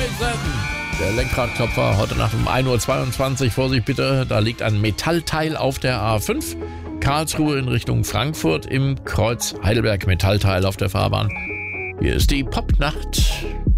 Jason! Der Lenkradklopfer heute Nacht um 1:22 Uhr. Vorsicht bitte, da liegt ein Metallteil auf der A5. Karlsruhe in Richtung Frankfurt im Kreuz Heidelberg. Metallteil auf der Fahrbahn. Hier ist die Popnacht